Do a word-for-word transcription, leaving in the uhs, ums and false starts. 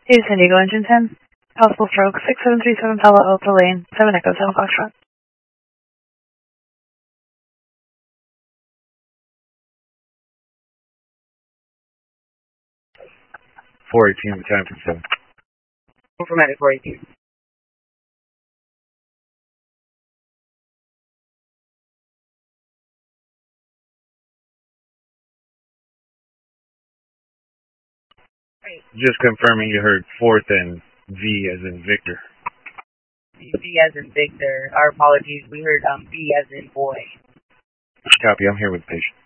Is San Diego Engine ten. Possible stroke, six seven three seven Palo Alto Lane, seven Echo seven Foxtrot. four eighteen, battalion fifty-seven. Informatic four eighteen. Just confirming you heard fourth and V as in Victor. V as in Victor. Our apologies. We heard um, B as in boy. Copy. I'm here with the patient.